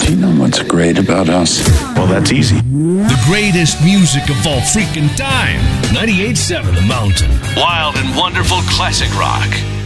Do you know what's great about us? Well, that's easy. The greatest music of all freaking time. 98.7 The Mountain. Wild and wonderful classic rock.